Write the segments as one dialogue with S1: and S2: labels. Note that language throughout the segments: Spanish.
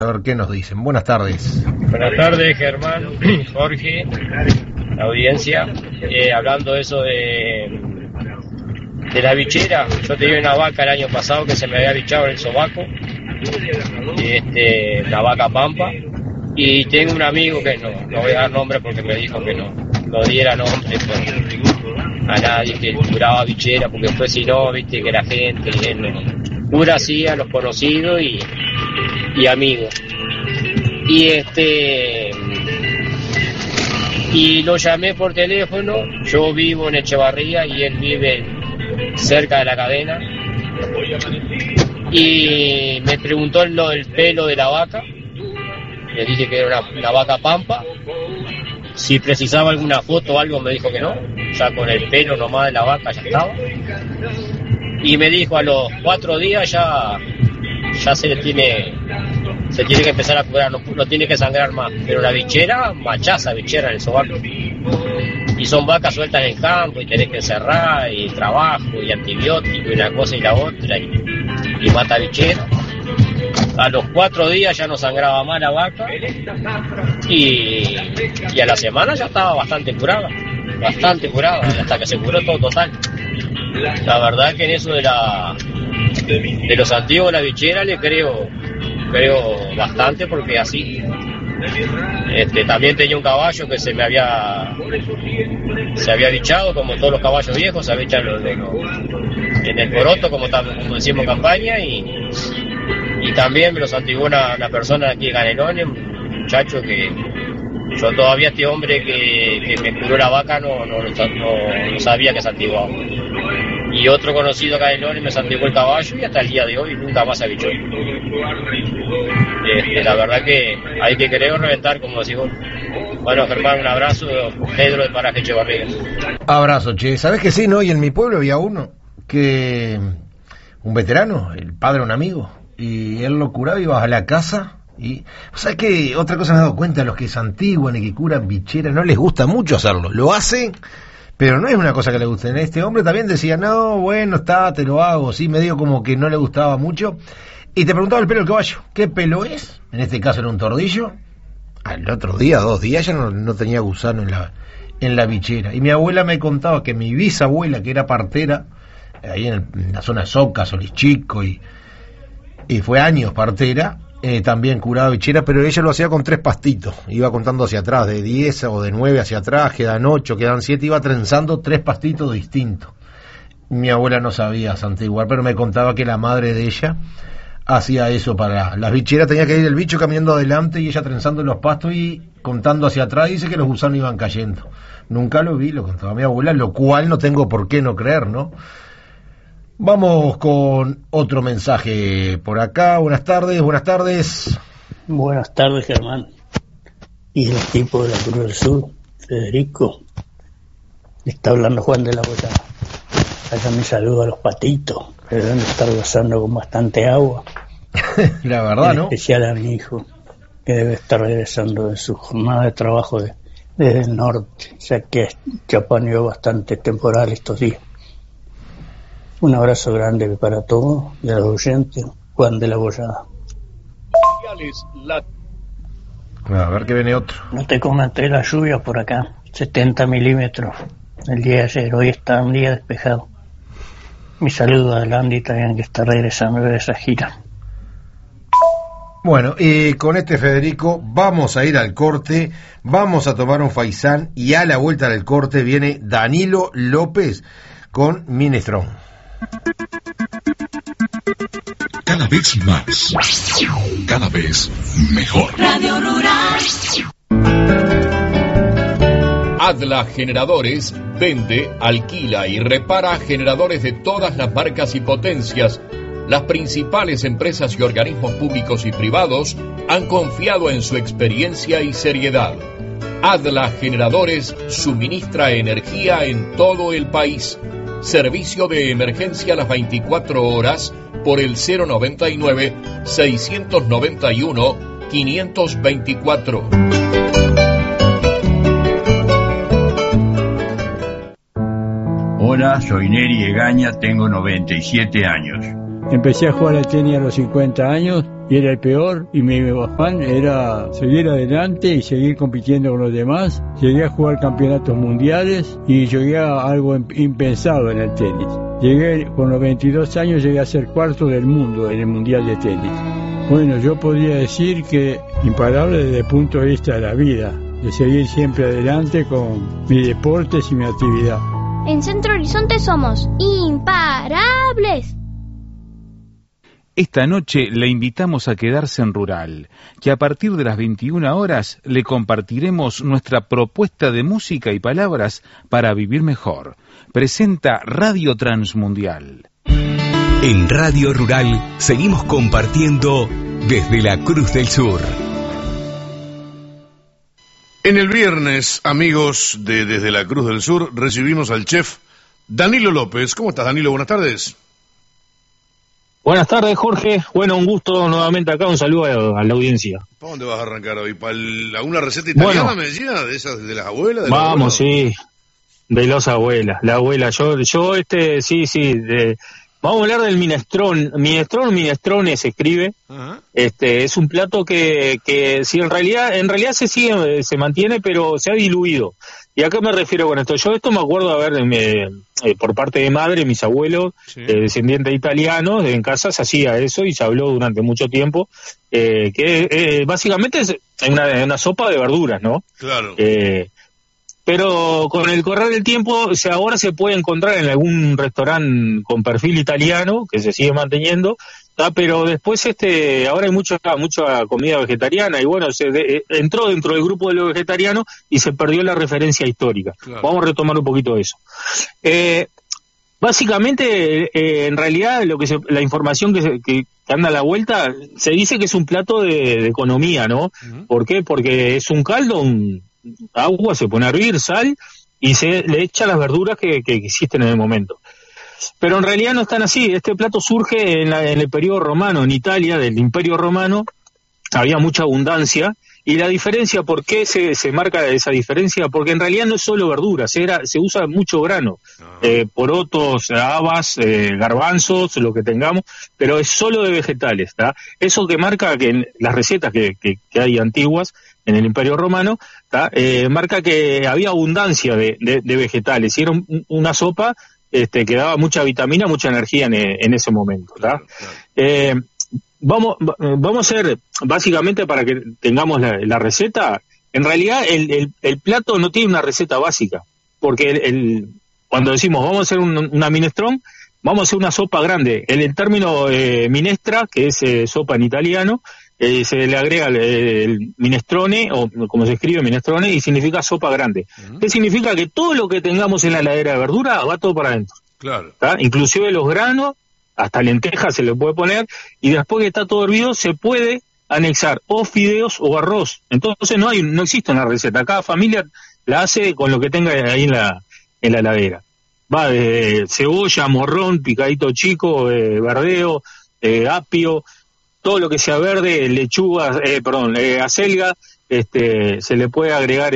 S1: A ver qué nos dicen. Buenas tardes.
S2: Buenas tardes, Germán, Jorge, la audiencia. Hablando eso de la bichera, yo tenía una vaca el año pasado que se me había bichado en el sobaco, una vaca pampa, y tengo un amigo que no voy a dar nombre porque me dijo que no diera nombre a nadie que curaba bichera, porque después si no, viste que la gente cura así a los conocidos y amigos. Y lo llamé por teléfono. Yo vivo en Echevarría y él vive cerca de la cadena, y me preguntó lo del pelo de la vaca. Le dije que era una vaca pampa. Si precisaba alguna foto o algo, me dijo que no, ya con el pelo nomás de la vaca ya estaba. Y me dijo a los 4 días ya se tiene que empezar a curar, no tiene que sangrar más. Pero la bichera, machaza bichera en el sobaco. Y son vacas sueltas en el campo y tenés que encerrar, y trabajo, y antibiótico, y una cosa y la otra, y mata bichera. A los 4 días ya no sangraba más la vaca, y a la semana ya estaba bastante curada, hasta que se curó todo total. La verdad que en eso de los antiguos de la bichera le creo bastante, porque así. También tenía un caballo que se había bichado, como todos los caballos viejos, se había echado en el poroto, como decimos en campaña, y también me los antiguó una persona aquí de Canelones, un muchacho que yo todavía, este hombre que me curó la vaca no sabía que se antiguaba. Y otro conocido acá en Canelones me santiguó el caballo, y hasta el día de hoy nunca más se bichó. La verdad que hay que querer reventar, como decís vos. Bueno, Germán, un abrazo. Pedro de Paraje Echevarría.
S1: Abrazo, che. ¿Sabés que sí, no? Y en mi pueblo había un veterano, el padre de un amigo, y él lo curaba, ibas a la casa. Y ¿sabes qué? Otra cosa me he dado cuenta: los que se antiguan y que curan bicheras no les gusta mucho hacerlo. Lo hacen, pero no es una cosa que le guste. Este hombre también decía, no, bueno, te lo hago. Sí, medio como que no le gustaba mucho. Y te preguntaba el pelo del caballo, ¿qué pelo es? En este caso era un tordillo. Al otro día, 2 días, ya no tenía gusano en la bichera. Y mi abuela me contaba que mi bisabuela, que era partera, ahí en la zona de Soca, Solís Chico, y fue años partera, también curaba bichera, pero ella lo hacía con 3 pastitos. Iba contando hacia atrás, de 10 o de 9 hacia atrás, quedan 8, quedan 7, iba trenzando 3 pastitos distintos. Mi abuela no sabía santiguar, pero me contaba que la madre de ella hacía eso para las bicheras. Tenía que ir el bicho caminando adelante y ella trenzando los pastos y contando hacia atrás. Dice que los gusanos iban cayendo. Nunca lo vi, lo contaba mi abuela, lo cual no tengo por qué no creer, ¿no? Vamos con otro mensaje por acá. Buenas tardes.
S3: Buenas tardes, Germán. Y el tipo de la Cruz del Sur, Federico. Está hablando Juan de la Bollada. Acá me saludo a los patitos, que deben estar gozando con bastante agua.
S1: La verdad, ¿no?
S3: En especial a mi hijo, que debe estar regresando de su jornada de trabajo desde el norte, ya que chapaneó bastante temporal estos días. Un abrazo grande para todos y a los oyentes, Juan de la Bollada.
S1: A ver que viene otro.
S3: No te comenté la lluvia por acá, 70 milímetros el día de ayer, hoy está un día despejado. Mi saludo a Landy también, que está regresando de esa gira.
S1: Bueno, y con Federico vamos a ir al corte, vamos a tomar un faisán, y a la vuelta del corte viene Danilo López con Minestrón.
S4: Cada vez más, cada vez mejor.
S5: Radio Rural.
S6: Adla Generadores vende, alquila y repara generadores de todas las marcas y potencias. Las principales empresas y organismos públicos y privados han confiado en su experiencia y seriedad. Adla Generadores suministra energía en todo el país. Servicio de emergencia a las 24 horas por el 091-691-524.
S7: Hola, soy Neri Egaña, tengo 97 años.
S8: Empecé a jugar al tenis a los 50 años
S5: y era el peor, y mi afán era seguir adelante y seguir compitiendo con los demás. Llegué a jugar campeonatos mundiales y llegué a algo impensado en el tenis. Con los 22 años llegué a ser cuarto del mundo en el mundial de tenis. Bueno, yo podría decir que imparable desde el punto de vista de la vida, de seguir siempre adelante con mis deportes y mi actividad.
S7: En Centro Horizonte somos imparables.
S8: Esta noche le invitamos a quedarse en Rural, que a partir de las 21 horas le compartiremos nuestra propuesta de música y palabras para vivir mejor. Presenta Radio Transmundial.
S9: En Radio Rural seguimos compartiendo desde la Cruz del Sur.
S10: En el viernes, amigos de Desde la Cruz del Sur, recibimos al chef Danilo López. ¿Cómo estás, Danilo? Buenas tardes.
S11: Buenas tardes, Jorge. Bueno, un gusto nuevamente acá. Un saludo a la audiencia.
S10: ¿Para dónde vas a arrancar hoy? ¿Para alguna receta italiana,
S11: bueno,
S10: me decía? ¿De esas de las abuelas?
S11: Vamos, sí. De las abuelas. La abuela. Yo sí. Vamos a hablar del minestrone se escribe. Uh-huh. Es un plato que sí, en realidad se mantiene, pero se ha diluido. ¿Y a qué me refiero con esto? Yo esto me acuerdo por parte de madre, mis abuelos, sí, descendientes italianos, en casa se hacía eso y se habló durante mucho tiempo, que básicamente es una sopa de verduras, ¿no? Claro. Pero con el correr del tiempo, ahora se puede encontrar en algún restaurante con perfil italiano, que se sigue manteniendo, pero después ahora hay mucha comida vegetariana, y bueno, entró dentro del grupo de los vegetarianos y se perdió la referencia histórica. Claro. Vamos a retomar un poquito eso. Básicamente, en realidad, la información que anda a la vuelta, se dice que es un plato de economía, ¿no? Uh-huh. ¿Por qué? Porque es un caldo, agua, se pone a hervir, sal, y se le echa las verduras que existen en el momento. Pero en realidad no están así. Este plato surge en el periodo romano, en Italia, del Imperio Romano, había mucha abundancia, y la diferencia, ¿por qué se marca esa diferencia? Porque en realidad no es solo verduras, se usa mucho grano, porotos, habas, garbanzos, lo que tengamos, pero es solo de vegetales, ¿tá? Eso que marca que en las recetas que hay antiguas en el Imperio Romano, marca que había abundancia de vegetales, y era una sopa que daba mucha vitamina, mucha energía en ese momento, ¿tá? Claro, claro. Vamos a hacer, básicamente, para que tengamos la receta. En realidad el plato no tiene una receta básica, porque cuando decimos vamos a hacer una minestrone, vamos a hacer una sopa grande. El término minestra, que es sopa en italiano, se le agrega el minestrone, o como se escribe minestrone, y significa sopa grande. Uh-huh. ¿Qué significa? Que todo lo que tengamos en la heladera de verdura va todo para adentro. Claro. ¿Tá? Inclusive los granos, hasta lentejas se le puede poner, y después que está todo hervido se puede anexar o fideos o arroz. Entonces no existe una receta. Cada familia la hace con lo que tenga ahí en la heladera. Va de cebolla, morrón, picadito chico, verdeo, apio, todo lo que sea verde, lechuga, acelga, se le puede agregar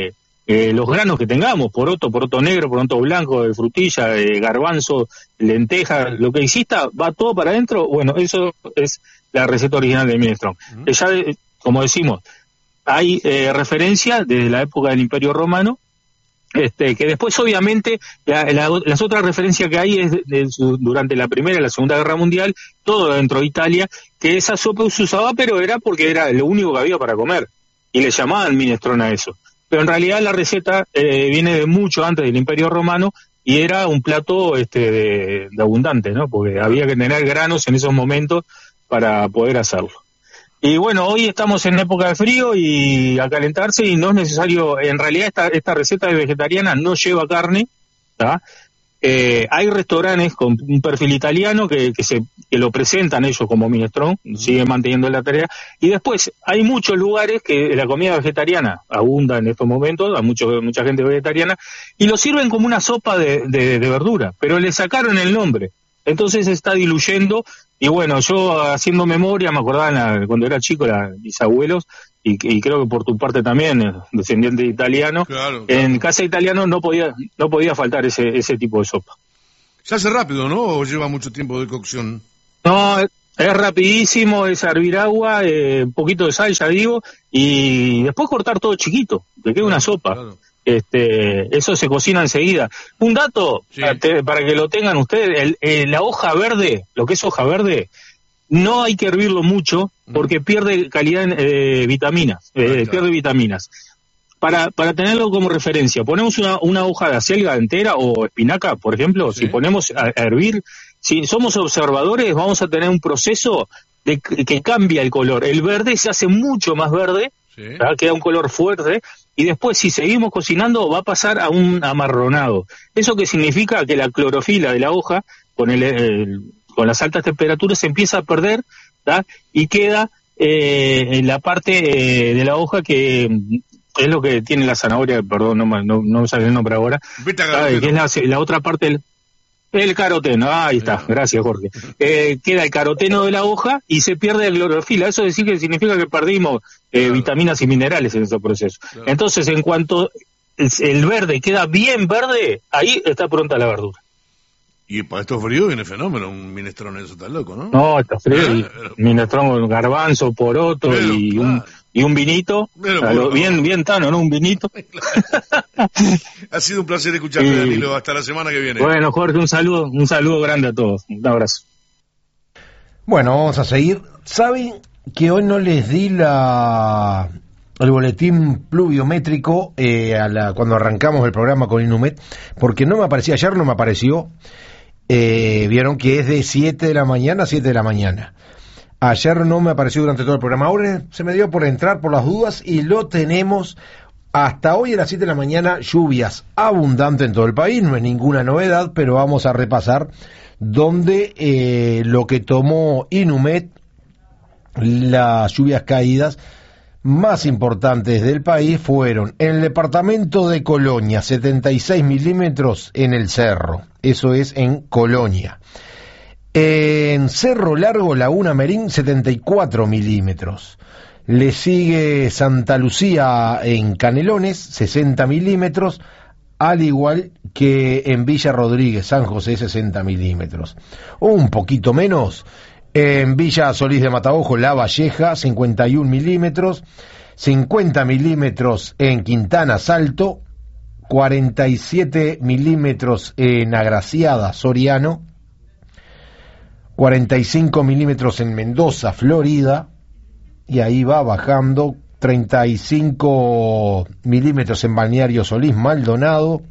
S11: los granos que tengamos, poroto negro, poroto blanco, frutilla, garbanzo, lenteja, lo que exista, va todo para adentro. Bueno, eso es la receta original del minestrone. Uh-huh. Ya, como decimos, hay referencia desde la época del Imperio Romano, que después obviamente las otras referencias que hay es durante la Primera y la Segunda Guerra Mundial, todo dentro de Italia, que esa sopa se usaba, pero era porque era lo único que había para comer, y le llamaban minestrone a eso. Pero en realidad la receta viene de mucho antes del Imperio Romano, y era un plato de abundante, ¿no? Porque había que tener granos en esos momentos para poder hacerlo. Y bueno, hoy estamos en época de frío y a calentarse, y no es necesario, en realidad esta receta vegetariana no lleva carne, ¿tá? Hay restaurantes con un perfil italiano que lo presentan ellos como minestrone, siguen manteniendo la tarea, y después hay muchos lugares que la comida vegetariana abunda en estos momentos, hay mucha gente vegetariana, y lo sirven como una sopa de verdura, pero le sacaron el nombre, entonces se está diluyendo. Y bueno, yo haciendo memoria me acordaba cuando era chico, mis abuelos, y creo que por tu parte también, descendiente italiano, claro. En casa italiano no podía faltar ese tipo de sopa.
S10: Se hace rápido, ¿no? ¿O lleva mucho tiempo de cocción?
S11: No, Es rapidísimo, es hervir agua, un poquito de sal, ya digo, y después cortar todo chiquito, que quede una sopa. Claro. Eso se cocina enseguida. Un dato, sí, para que lo tengan ustedes, la hoja verde, lo que es hoja verde, no hay que hervirlo mucho porque pierde calidad en vitaminas, claro, pierde vitaminas. Para tenerlo como referencia, ponemos una hoja de acelga entera o espinaca, por ejemplo, sí, si ponemos a hervir, si somos observadores, vamos a tener un proceso que cambia el color. El verde se hace mucho más verde, sí, queda un color fuerte, y después si seguimos cocinando va a pasar a un amarronado. ¿Eso qué significa? Que la clorofila de la hoja, con las altas temperaturas, se empieza a perder, ¿tá? Y queda en la parte de la hoja que es lo que tiene la zanahoria, perdón, no me sale el nombre ahora, que es la otra parte el caroteno, ahí está, gracias Jorge. Queda el caroteno de la hoja y se pierde la clorofila. Eso decir que significa que perdimos vitaminas y minerales en ese proceso. Claro. Entonces, en cuanto el verde queda bien verde, ahí está pronta la verdura.
S10: Y para estos fríos viene fenómeno, un minestrón, eso está loco, ¿no?
S11: No, está frío, minestrón con garbanzo, poroto, pero, y un vinito, bien tano, ¿no? Un vinito.
S10: Ha sido un placer escucharte, Danilo, hasta la semana que viene.
S11: Bueno, Jorge, un saludo grande a todos, un abrazo.
S1: Bueno, vamos a seguir. ¿Saben que hoy no les di el boletín pluviométrico cuando arrancamos el programa con Inumet? Porque no me aparecía, ayer no me apareció. Vieron que es de 7 de la mañana a 7 de la mañana. Ayer no me apareció durante todo el programa. Ahora se me dio por entrar por las dudas y lo tenemos hasta hoy a las 7 de la mañana. Lluvias abundantes en todo el país, no es ninguna novedad, pero vamos a repasar donde lo que tomó Inumet, las lluvias caídas más importantes del país fueron en el departamento de Colonia, 76 milímetros en el Cerro, eso es en Colonia. En Cerro Largo, Laguna Merín, 74 milímetros. Le sigue Santa Lucía en Canelones, 60 milímetros, al igual que en Villa Rodríguez, San José, 60 milímetros. Un poquito menos en Villa Solís de Mataojo, La Valleja, 51 milímetros, 50 milímetros en Quintana, Salto, 47 milímetros en Agraciada, Soriano, 45 milímetros en Mendoza, Florida, y ahí va bajando, 35 milímetros en Balneario Solís, Maldonado,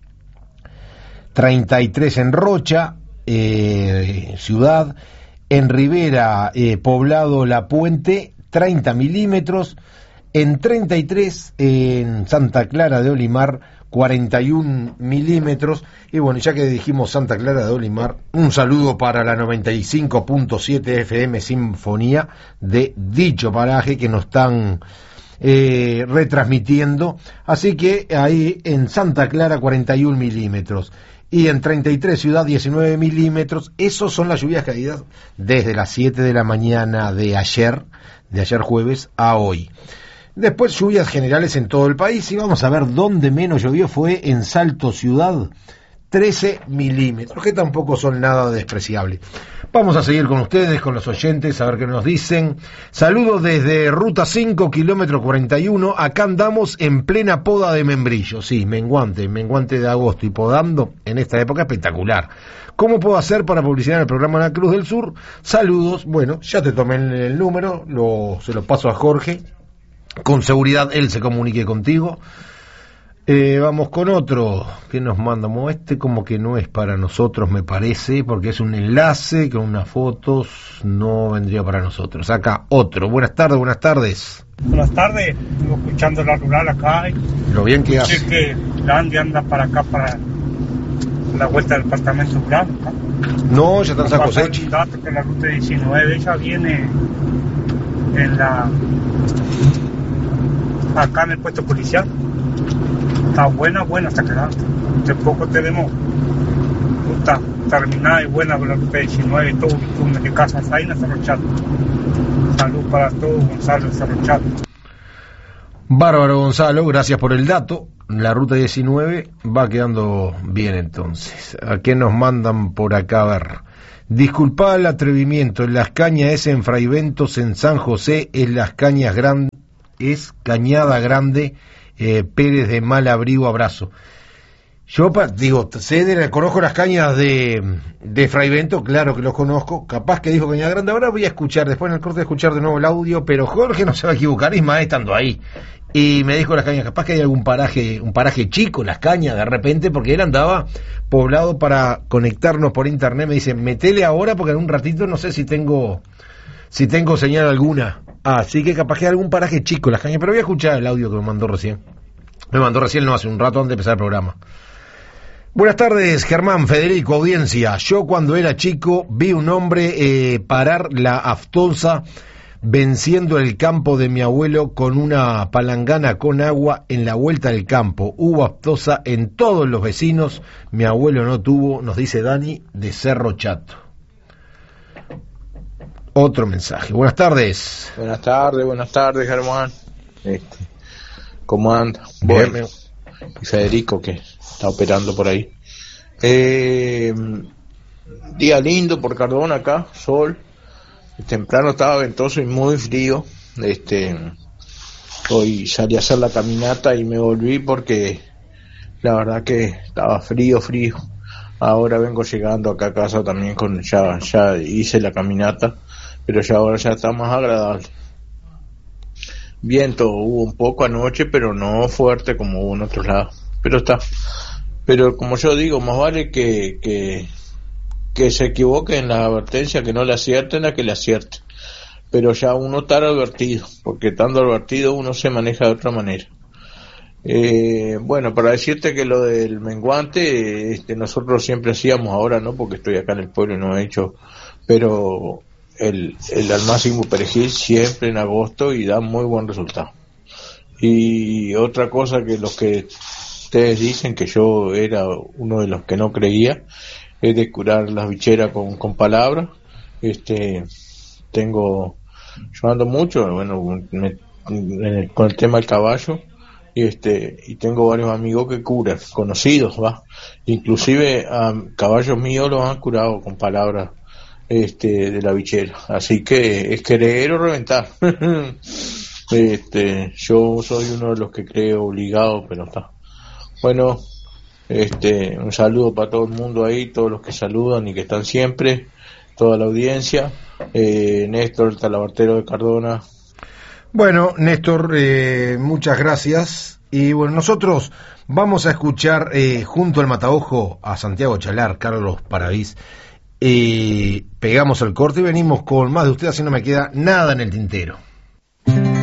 S1: 33 en Rocha, Ciudad, en Rivera, Poblado La Puente, 30 milímetros, en 33 en Santa Clara de Olimar, 41 milímetros, y bueno, ya que dijimos Santa Clara de Olimar, un saludo para la 95.7 FM Sinfonía de dicho paraje que nos están retransmitiendo, así que ahí en Santa Clara 41 milímetros, y en 33 Ciudad 19 milímetros, esos son las lluvias caídas desde las 7 de la mañana de ayer jueves a hoy. Después lluvias generales en todo el país, y vamos a ver dónde menos llovió. Fue en Salto Ciudad, 13 milímetros, que tampoco son nada despreciables. Vamos a seguir con ustedes, con los oyentes, a ver qué nos dicen. Saludos desde Ruta 5, kilómetro 41, acá andamos en plena poda de membrillo. Sí, menguante de agosto, y podando en esta época espectacular. ¿Cómo puedo hacer para publicitar el programa La Cruz del Sur? Saludos, bueno, ya te tomé el número, se lo paso a Jorge. Con seguridad él se comunique contigo. Vamos con otro que nos manda. Este como que no es para nosotros, me parece, porque es un enlace con unas fotos, no vendría para nosotros. Acá otro. Buenas tardes.
S12: Buenas tardes, estoy escuchando la rural acá.
S1: Lo bien que hace.
S12: Sé que la Andy anda para acá, para la vuelta del departamento Blanco.
S1: No, ya está en San José.
S12: Que la ruta 19 ya viene en acá en el puesto policial. Está buena hasta quedando. De poco tenemos ruta terminada y buena con la ruta 19 y todo el de Casa Zaina, Cerro Chato. Salud para todos, Gonzalo, Cerro Chato.
S1: Bárbaro, Gonzalo, gracias por el dato. La ruta 19 va quedando bien entonces. ¿A qué nos mandan por acá? A ver. Disculpá el atrevimiento, en Las Cañas es en Fraiventos, en San José es Las Cañas Grande, es Cañada Grande, Pérez de Malabrigo, abrazo. Yo conozco Las Cañas de Fraivento, claro que los conozco, capaz que dijo Cañada Grande, ahora voy a escuchar, después en el corte de escuchar de nuevo el audio, pero Jorge no se va a equivocar, Ismael estando ahí, y me dijo Las Cañas, capaz que hay un paraje chico, Las Cañas, de repente, porque él andaba poblado para conectarnos por internet, me dice, metele ahora, porque en un ratito no sé si tengo señal alguna, así que capaz que hay algún paraje chico, Las Cañas, pero voy a escuchar el audio que me mandó recién, no hace un rato antes de empezar el programa. Buenas tardes, Germán, Federico, audiencia. Yo cuando era chico vi un hombre parar la aftosa venciendo el campo de mi abuelo con una palangana con agua en la vuelta del campo. Hubo aftosa en todos los vecinos, mi abuelo no tuvo, nos dice Dani de Cerro Chato. Otro mensaje. Buenas tardes.
S13: Buenas tardes, Germán. ¿Cómo anda?
S1: Bien.
S13: Bueno, y Federico, que está operando por ahí. Día lindo por Cardona acá, sol. Temprano estaba ventoso y muy frío. Hoy salí a hacer la caminata y me volví porque la verdad que estaba frío. Ahora vengo llegando acá a casa también ya hice la caminata, pero ahora ya está más agradable. Viento hubo un poco anoche, pero no fuerte como hubo en otros lados. Pero como yo digo, más vale que se equivoque en la advertencia, que no le acierten, a que le acierten. Pero ya uno está advertido, porque estando advertido uno se maneja de otra manera. Bueno, para decirte que lo del menguante, nosotros siempre hacíamos, ahora no, porque estoy acá en el pueblo y no he hecho, pero el Almácimo Perejil siempre en agosto y da muy buen resultado. Y otra cosa que los que ustedes dicen que yo era uno de los que no creía es de curar las bicheras con palabras. Yo ando mucho, bueno, con el tema del caballo, y tengo varios amigos que curan, conocidos, inclusive a caballos míos los han curado con palabras de la bichera, así que es querer o reventar. Yo soy uno de los que creo obligado, pero está bueno. Un saludo para todo el mundo ahí, todos los que saludan y que están siempre, toda la audiencia. Néstor, el talabartero de Cardona.
S1: Bueno, Néstor, muchas gracias. Y bueno, nosotros vamos a escuchar junto al Mataojo a Santiago Chalar, Carlos Paravís. Pegamos el corte y venimos con más de ustedes, así no me queda nada en el tintero.